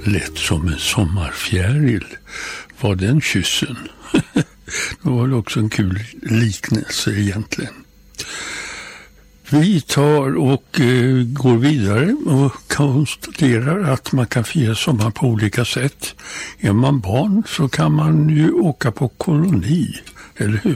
lätt som en sommarfjäril var den kyssen. Det var väl också en kul liknelse egentligen. Vi tar och går vidare och konstaterar att man kan fira sommar på olika sätt. Är man barn så kan man ju åka på koloni, eller hur?